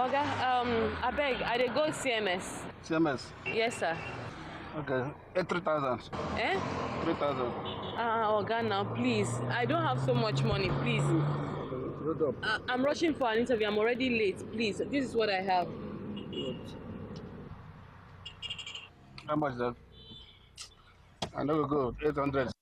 Oga, I beg, I dey go CMS. CMS? Yes, sir. Okay. 3,000. Eh? 3,000. Oga, now, please. I don't have so much money, please. Hold up. I'm rushing for an interview. I'm already late, please. This is what I have. How much is that? I know we go. 800.